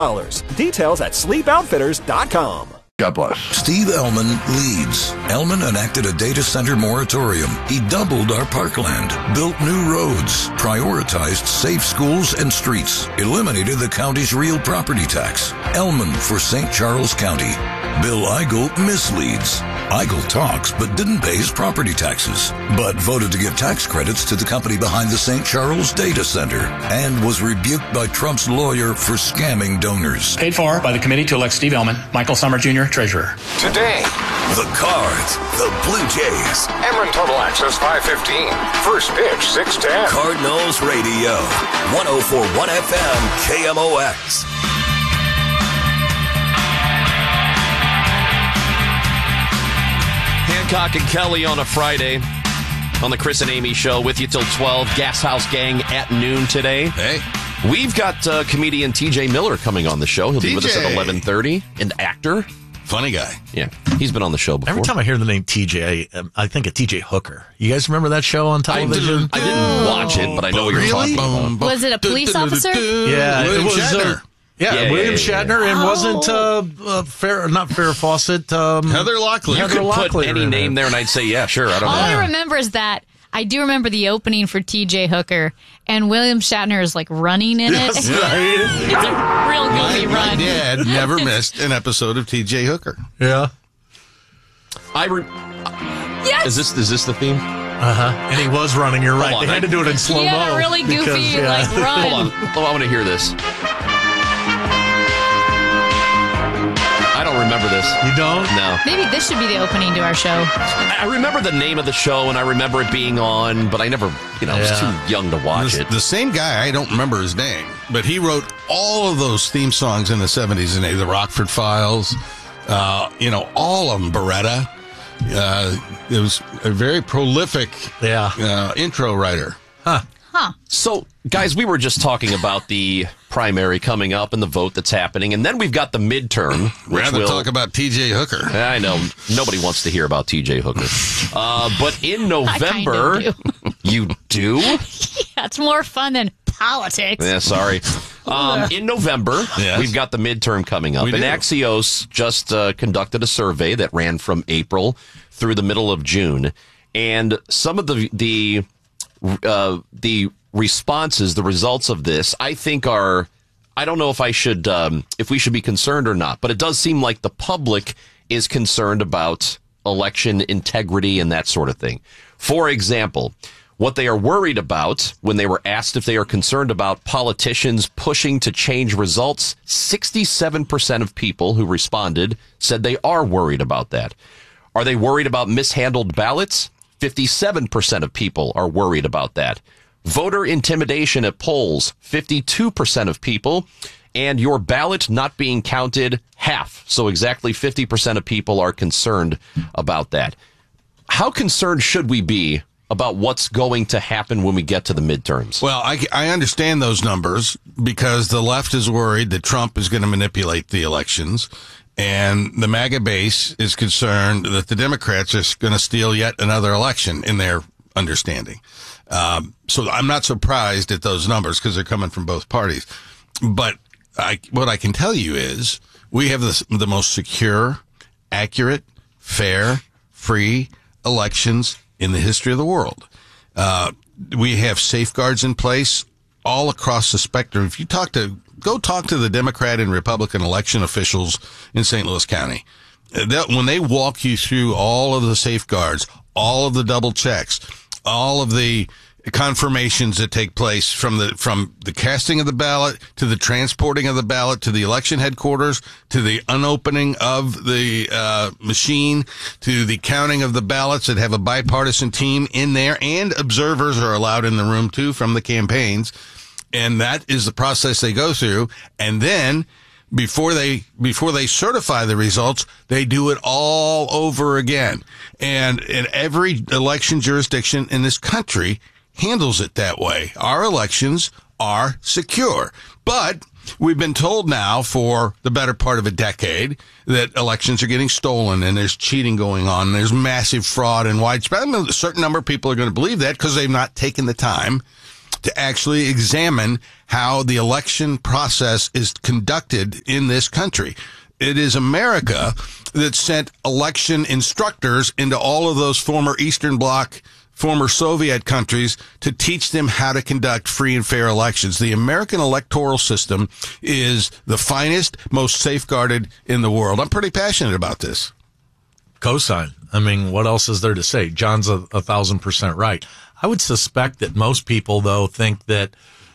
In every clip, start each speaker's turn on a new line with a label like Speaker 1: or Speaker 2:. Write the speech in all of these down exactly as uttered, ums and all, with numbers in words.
Speaker 1: Details at sleep outfitters dot com.
Speaker 2: God bless.
Speaker 3: Steve Ellman leads. Ellman enacted a data center moratorium. He doubled our parkland, built new roads, prioritized safe schools and streets, eliminated the county's real property tax. Ellman for Saint Charles County. Bill Eigel misleads. Eigel talks but didn't pay his property taxes, but voted to give tax credits to the company behind the Saint Charles Data Center and was rebuked by Trump's lawyer for scamming donors.
Speaker 4: Paid for by the committee to elect Steve Ellman, Michael Summer Junior, Treasurer.
Speaker 5: Today,
Speaker 3: The Cards, the Blue Jays.
Speaker 5: Ameren Total Access five fifteen. First pitch six ten.
Speaker 3: Cardinals Radio, one oh four point one F M, K M O X.
Speaker 6: Hancock and Kelly on a Friday on the Chris and Amy Show with you till twelve. Gas House Gang at noon today.
Speaker 2: Hey.
Speaker 6: We've got uh, comedian T J Miller coming on the show. He'll
Speaker 2: T J.
Speaker 6: be with us at eleven thirty. An actor.
Speaker 2: Funny guy.
Speaker 6: Yeah, he's been on the show before.
Speaker 7: Every time I hear the name T J, I, um, I think of T J Hooker. You guys remember that show on television?
Speaker 6: I didn't watch it, but I know what you're
Speaker 2: Really?
Speaker 6: talking about.
Speaker 8: Was it a police officer?
Speaker 7: Yeah,
Speaker 2: William
Speaker 7: it was.
Speaker 2: Shatner.
Speaker 7: Uh, yeah,
Speaker 6: Yeah,
Speaker 7: William
Speaker 6: yeah, yeah,
Speaker 7: Shatner, and
Speaker 8: Oh.
Speaker 7: wasn't uh, uh, Fair, not Farrah Fawcett. Um,
Speaker 2: Heather Locklear.
Speaker 6: You
Speaker 7: Heather
Speaker 6: could put
Speaker 7: Locklear
Speaker 6: any
Speaker 7: in
Speaker 6: name
Speaker 7: it.
Speaker 6: there, and I'd say, yeah, sure. I don't
Speaker 8: All
Speaker 6: know.
Speaker 8: I remember is that I do remember the opening for T J Hooker, and William Shatner is like running in
Speaker 7: Yes,
Speaker 8: it.
Speaker 7: right.
Speaker 8: It's a real goofy
Speaker 2: My
Speaker 8: run.
Speaker 2: dad never missed an episode of T J Hooker.
Speaker 7: Yeah.
Speaker 6: I re-
Speaker 8: Yes.
Speaker 6: is this is this the theme?
Speaker 7: Uh huh. And he was running. You're right.
Speaker 6: on,
Speaker 7: They had to do it in slow mo.
Speaker 8: He had a really goofy like run.
Speaker 6: Hold on. Hold on, I want to hear this. I don't remember this.
Speaker 7: You don't?
Speaker 6: No.
Speaker 8: Maybe this should be the opening to our show.
Speaker 6: I I remember the name of the show, and I remember it being on, but I never, you know, I was
Speaker 7: Yeah.
Speaker 6: too young to watch
Speaker 2: The,
Speaker 6: it.
Speaker 2: the same guy, I don't remember his name, but he wrote all of those theme songs in the seventies, and the Rockford Files, uh, you know, all of them, Beretta. Uh, it was a very prolific
Speaker 7: Yeah.
Speaker 2: uh, intro writer.
Speaker 7: Huh.
Speaker 6: So, guys, we were just talking about the primary coming up and the vote that's happening, and then we've got the midterm. Which
Speaker 2: Rather
Speaker 6: will,
Speaker 2: talk about T J Hooker.
Speaker 6: I know nobody wants to hear about T J Hooker, uh, but in November,
Speaker 8: I kind of
Speaker 6: you do.
Speaker 8: That's more fun than politics.
Speaker 6: Yeah, sorry. Um, in November,
Speaker 2: Yes.
Speaker 6: we've got the midterm coming up.
Speaker 2: We
Speaker 6: and
Speaker 2: do.
Speaker 6: Axios just uh, conducted a survey that ran from April through the middle of June. And some of the the uh, the responses, the results of this, I think are, I don't know if I should, um, if we should be concerned or not, but it does seem like the public is concerned about election integrity and that sort of thing. For example, what they are worried about when they were asked if they are concerned about politicians pushing to change results, sixty-seven percent of people who responded said they are worried about that. Are they worried about mishandled ballots? fifty-seven percent of people are worried about that. Voter intimidation at polls, fifty-two percent of people. And your ballot not being counted, half. So exactly fifty percent of people are concerned about that. How concerned should we be about what's going to happen when we get to the midterms?
Speaker 2: Well, I, I understand those numbers because the left is worried that Trump is going to manipulate the elections, and the MAGA base is concerned that the Democrats are going to steal yet another election in their understanding. Um, so I'm not surprised at those numbers because they're coming from both parties. But I, what I can tell you is we have the, the most secure, accurate, fair, free elections in the history of the world. Uh, we have safeguards in place all across the spectrum. If you talk to, go talk to the Democrat and Republican election officials in Saint Louis County. They'll, when they walk you through all of the safeguards, all of the double checks, all of the confirmations that take place from the from the casting of the ballot to the transporting of the ballot to the election headquarters to the unopening of the uh, machine to the counting of the ballots that have a bipartisan team in there, and observers are allowed in the room too from the campaigns, and that is the process they go through. And then before they before they certify the results, they do it all over again. And in every election jurisdiction in this country handles it that way. Our elections are secure. But we've been told now for the better part of a decade that elections are getting stolen and there's cheating going on and there's massive fraud and widespread. I mean, a certain number of people are going to believe that because they've not taken the time to actually examine how the election process is conducted in this country. It is America that sent election instructors into all of those former Eastern Bloc, former Soviet countries to teach them how to conduct free and fair elections. The American electoral system is the finest, most safeguarded in the world. I'm pretty passionate about this.
Speaker 7: Cosign. I mean, what else is there to say? John's a, a thousand percent right. I would suspect that most people, though, think that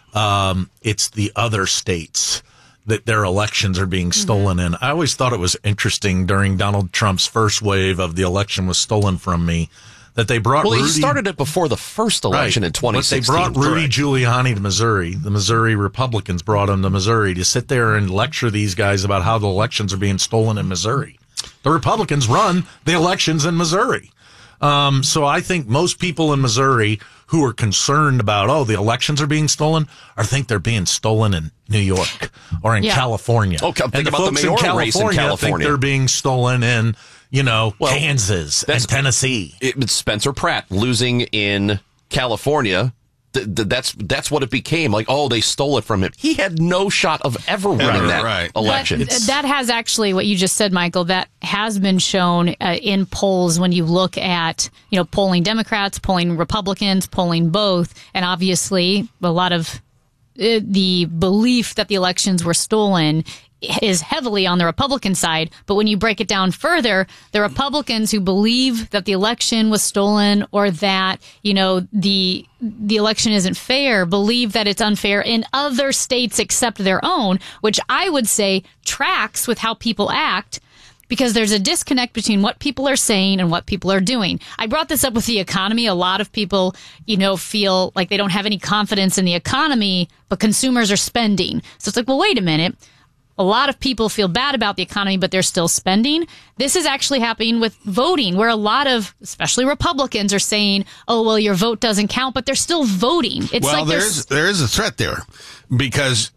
Speaker 7: um, it's the other states that their elections are being stolen in. I always thought it was interesting during Donald Trump's first wave of the election was stolen from me that they brought
Speaker 6: well,
Speaker 7: Rudy.
Speaker 6: Well, he started it before the first election
Speaker 7: right.
Speaker 6: in twenty sixteen.
Speaker 7: But they brought Rudy
Speaker 6: Correct.
Speaker 7: Giuliani to Missouri. The Missouri Republicans brought him to Missouri to sit there and lecture these guys about how the elections are being stolen in Missouri. The Republicans run the elections in Missouri. Um, so I think most people in Missouri who are concerned about, oh, the elections are being stolen, or think they're being stolen in New York or in
Speaker 8: yeah.
Speaker 7: California.
Speaker 6: Oh, think
Speaker 7: and the
Speaker 6: about
Speaker 7: folks
Speaker 6: the
Speaker 7: in
Speaker 6: mayoral
Speaker 7: California,
Speaker 6: race in California
Speaker 7: think they're being stolen in, you know,
Speaker 6: well,
Speaker 7: Kansas and Tennessee.
Speaker 6: It, it's Spencer Pratt losing in California. Th- th- that's that's what it became. Like, oh, they stole it from him. He had no shot of ever winning
Speaker 2: Ever,
Speaker 6: that
Speaker 2: right.
Speaker 6: election.
Speaker 8: But that has actually, what you just said, Michael, that has been shown uh, in polls when you look at, you know, polling Democrats, polling Republicans, polling both. And obviously, a lot of uh, the belief that the elections were stolen is heavily on the Republican side. But when you break it down further, the Republicans who believe that the election was stolen or that, you know, the the election isn't fair, believe that it's unfair in other states except their own, which I would say tracks with how people act, because there's a disconnect between what people are saying and what people are doing. I brought this up with the economy. A lot of people, you know, feel like they don't have any confidence in the economy, but consumers are spending. So it's like, well, wait a minute. A lot of people feel bad about the economy, but they're still spending. This is actually happening with voting, where a lot of, especially Republicans, are saying, oh, well, your vote doesn't count, but they're still voting. It's
Speaker 2: well,
Speaker 8: like
Speaker 2: there's there is a threat there, because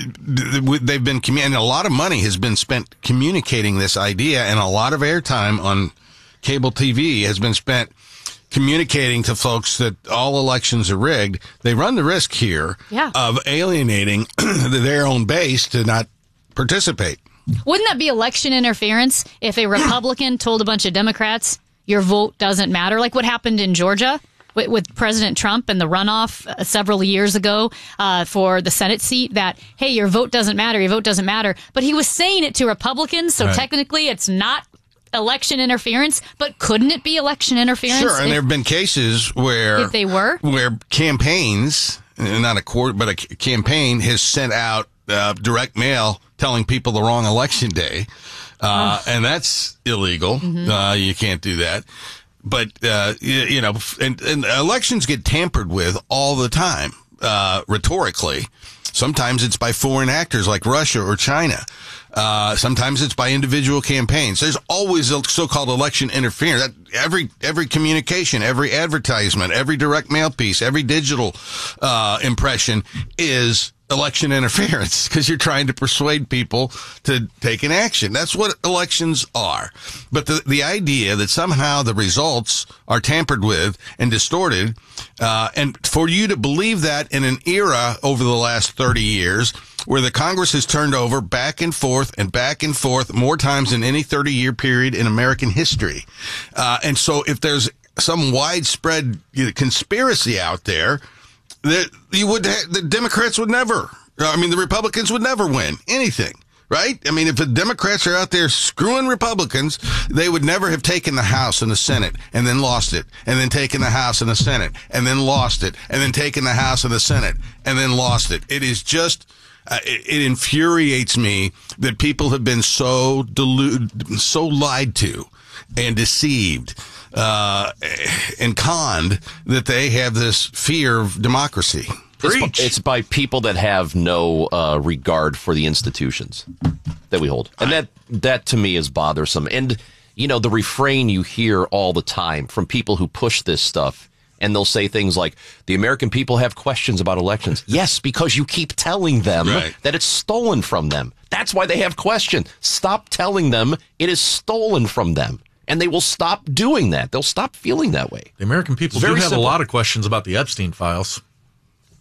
Speaker 2: they've been and a lot of money has been spent communicating this idea, and a lot of airtime on cable T V has been spent communicating to folks that all elections are rigged. They run the risk here
Speaker 8: Yeah.
Speaker 2: of alienating their own base to not participate.
Speaker 8: Wouldn't that be election interference if a Republican told a bunch of Democrats your vote doesn't matter? Like what happened in Georgia with, with President Trump and the runoff uh, several years ago uh, for the Senate seat, that, hey, your vote doesn't matter, your vote doesn't matter. But he was saying it to Republicans, so
Speaker 7: Right.
Speaker 8: technically it's not election interference, but couldn't it be election interference?
Speaker 2: Sure, and
Speaker 8: if,
Speaker 2: there have been cases where
Speaker 8: if they were?
Speaker 2: where campaigns, not a court, but a c- campaign has sent out uh, direct mail telling people the wrong election day, uh, oh. and that's illegal. Mm-hmm. Uh, you can't do that. But uh, you, you know, and, and elections get tampered with all the time, uh, rhetorically. Sometimes it's by foreign actors like Russia or China. Uh, sometimes it's by individual campaigns. There's always a so-called election interference. That every every communication, every advertisement, every direct mail piece, every digital uh, impression is election interference, because you're trying to persuade people to take an action. That's what elections are. But the the idea that somehow the results are tampered with and distorted, uh, and for you to believe that in an era over the last thirty years where the Congress has turned over back and forth and back and forth more times than any thirty-year period in American history. Uh, and so if there's some widespread you know, conspiracy out there, that you would, ha- the Democrats would never, I mean, the Republicans would never win anything, right? I mean, if the Democrats are out there screwing Republicans, they would never have taken the House and the Senate and then lost it, and then taken the House and the Senate and then lost it, and then taken the House and the Senate and then lost it. It is just, uh, it, it infuriates me that people have been so deluded, so lied to and deceived uh, and conned that they have this fear of democracy.
Speaker 6: It's by, it's by people that have no uh, regard for the institutions that we hold. And that, that to me is bothersome. And, you know, the refrain you hear all the time from people who push this stuff, and they'll say things like, the American people have questions about elections. Yes, because you keep telling them
Speaker 2: right.
Speaker 6: that it's stolen from them. That's why they have questions. Stop telling them it is stolen from them. And they will stop doing that. They'll stop feeling that way.
Speaker 7: The American people do have simple. a lot of questions about the Epstein files.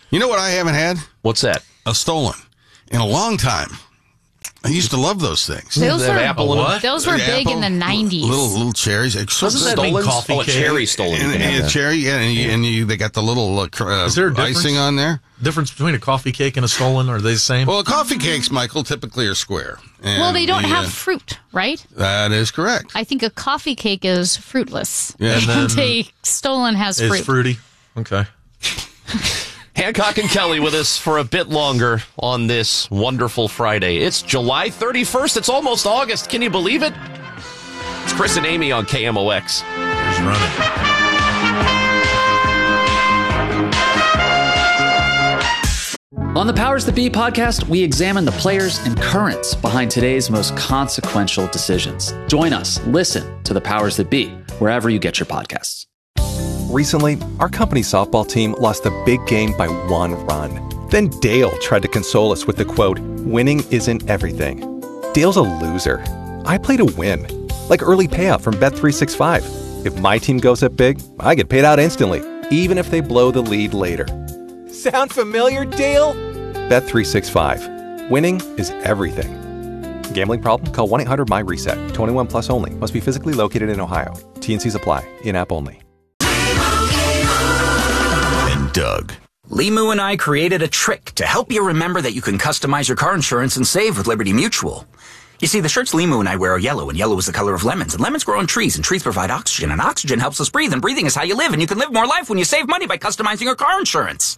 Speaker 2: You know what I haven't had?
Speaker 6: What's that?
Speaker 2: A Stollen. In a long time. I used to love those things.
Speaker 8: Those
Speaker 6: They have
Speaker 8: were,
Speaker 6: apple in them?
Speaker 8: those were
Speaker 2: Like
Speaker 8: big
Speaker 2: apple,
Speaker 8: in the nineties.
Speaker 2: Little little cherries. It's so
Speaker 6: Doesn't that
Speaker 2: good.
Speaker 6: mean
Speaker 7: Stollen's?
Speaker 6: coffee
Speaker 7: Oh,
Speaker 6: cake? cherry Stollen.
Speaker 2: And,
Speaker 6: You can have
Speaker 2: and
Speaker 6: that.
Speaker 2: cherry, yeah, and, you, and you, they got the little uh, cr- uh,
Speaker 7: Is there a difference?
Speaker 2: icing on there.
Speaker 7: Difference between a coffee cake and a Stollen? Are they the same?
Speaker 2: Well, coffee cakes, Michael, typically are square. And
Speaker 8: Well, they don't
Speaker 2: the,
Speaker 8: have
Speaker 2: uh,
Speaker 8: fruit, right?
Speaker 2: that is correct.
Speaker 8: I think a coffee cake is fruitless.
Speaker 2: Yeah,
Speaker 7: and
Speaker 8: And
Speaker 7: then
Speaker 8: a Stollen has
Speaker 7: it's
Speaker 8: fruit.
Speaker 7: fruity. Okay.
Speaker 6: Hancock and Kelly with us for a bit longer on this wonderful Friday. It's July thirty-first. It's almost August. Can you believe it? It's Chris and Amy on K M O X.
Speaker 7: He's running.
Speaker 9: On the Powers That Be podcast, we examine the players and currents behind today's most consequential decisions. Join us. Listen to the Powers That Be wherever you get your podcasts.
Speaker 10: Recently, our company's softball team lost a big game by one run. Then Dale tried to console us with the quote, "Winning isn't everything." Dale's a loser. I play to win. Like early payout from Bet three sixty-five. If my team goes up big, I get paid out instantly, even if they blow the lead later. Sound familiar, Dale? Bet three sixty-five. Winning is everything. Gambling problem? Call one eight hundred M Y reset. twenty-one plus only. Must be physically located in Ohio. T and Cs apply. In-app only.
Speaker 3: And Doug.
Speaker 11: Limu and I created a trick to help you remember that you can customize your car insurance and save with Liberty Mutual. You see, the shirts Limu and I wear are yellow, and yellow is the color of lemons, and lemons grow on trees, and trees provide oxygen, and oxygen helps us breathe, and breathing is how you live, and you can live more life when you save money by customizing your car insurance.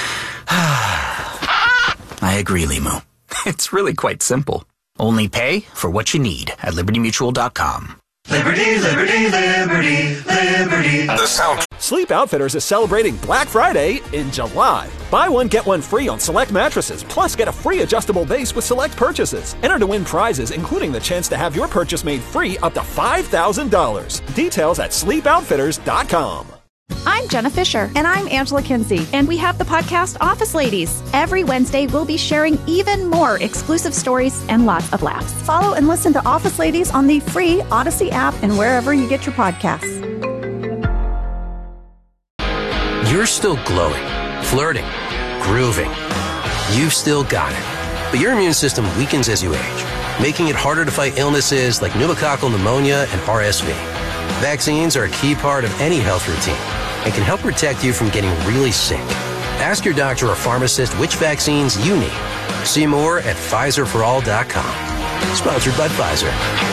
Speaker 11: I agree, Limu. It's really quite simple. Only pay for what you need at liberty mutual dot com.
Speaker 5: Liberty, liberty, liberty, liberty. The sound.
Speaker 1: Sleep Outfitters is celebrating Black Friday in July. Buy one, get one free on select mattresses, plus get a free adjustable base with select purchases. Enter to win prizes, including the chance to have your purchase made free up to five thousand dollars. Details at sleep outfitters dot com.
Speaker 12: I'm Jenna Fisher. And I'm Angela Kinsey. And we have the podcast Office Ladies. Every Wednesday, we'll be sharing even more exclusive stories and lots of laughs. Follow and listen to Office Ladies on the free Odyssey app and wherever you get your podcasts.
Speaker 13: You're still glowing, flirting, grooving. You've still got it. But your immune system weakens as you age, making it harder to fight illnesses like pneumococcal pneumonia and R S V. Vaccines are a key part of any health routine and can help protect you from getting really sick. Ask your doctor or pharmacist which vaccines you need. See more at Pfizer for all dot com. Sponsored by Pfizer.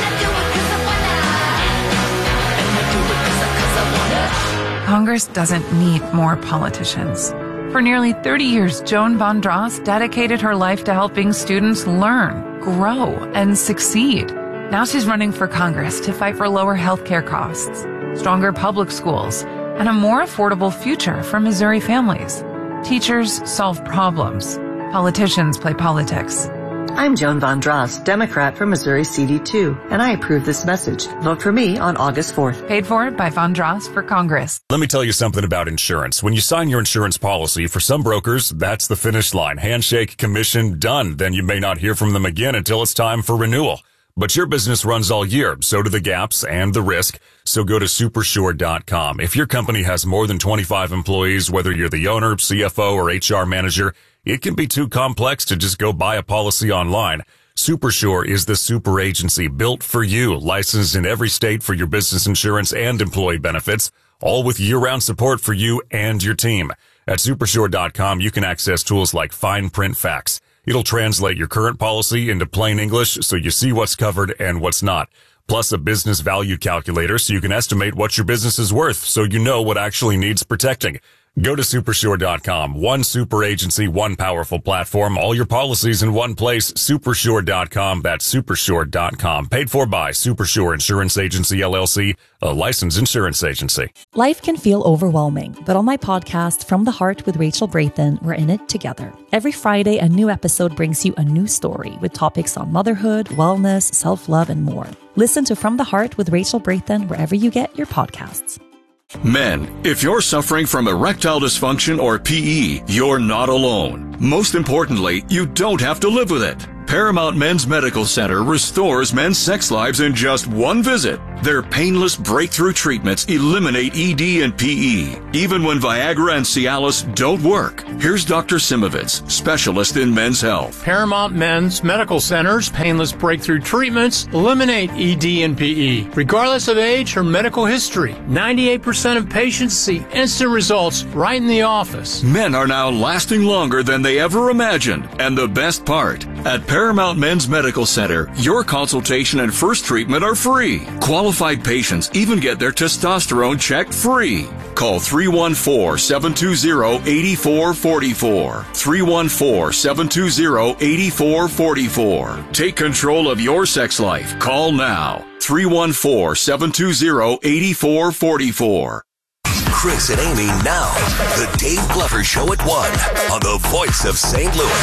Speaker 14: Congress doesn't need more politicians. For nearly thirty years, Joan Von Dross dedicated her life to helping students learn, grow, and succeed. Now she's running for Congress to fight for lower healthcare costs, stronger public schools, and a more affordable future for Missouri families. Teachers solve problems. Politicians play politics.
Speaker 15: I'm Joan Von Dross, Democrat from Missouri C D two, and I approve this message. Vote for me on August fourth.
Speaker 14: Paid for by Von Dross for Congress.
Speaker 16: Let me tell you something about insurance. When you sign your insurance policy, for some brokers, that's the finish line. Handshake, commission, done. Then you may not hear from them again until it's time for renewal. But your business runs all year, so do the gaps and the risk. So go to supersure dot com. If your company has more than twenty-five employees, whether you're the owner, C F O, or H R manager, it can be too complex to just go buy a policy online. Supersure is the super agency built for you, licensed in every state for your business insurance and employee benefits, all with year-round support for you and your team. At supersure dot com, you can access tools like fine print facts. It'll translate your current policy into plain English so you see what's covered and what's not. Plus a business value calculator so you can estimate what your business is worth so you know what actually needs protecting. Go to supersure dot com. One super agency, one powerful platform, all your policies in one place. supersure dot com. That's supersure dot com. Paid for by Supersure Insurance Agency, L L C, a licensed insurance agency.
Speaker 17: Life can feel overwhelming, but on my podcast, From the Heart with Rachel Braithen, we're in it together. Every Friday, a new episode brings you a new story with topics on motherhood, wellness, self-love, and more. Listen to From the Heart with Rachel Braithen wherever you get your podcasts.
Speaker 18: Men, if you're suffering from erectile dysfunction or P E, you're not alone. Most importantly, you don't have to live with it. Paramount Men's Medical Center restores men's sex lives in just one visit. Their painless breakthrough treatments eliminate E D and P E, even when Viagra and Cialis don't work. Here's Doctor Simovitz, specialist in men's health.
Speaker 19: Paramount Men's Medical Center's painless breakthrough treatments eliminate E D and P E, regardless of age or medical history. ninety-eight percent of patients see instant results right in the office.
Speaker 18: Men are now lasting longer than they ever imagined. And the best part, at Paramount Men's Medical Center, your consultation and first treatment are free. Qualified patients even get their testosterone checked free. Call three one four, seven two zero, eight four four four. three one four, seven two zero, eight four four four. Take control of your sex life. Call now. three one four, seven two zero, eight four four four.
Speaker 20: Chris and Amy now. The Dave Glover Show at one on the Voice of Saint Louis.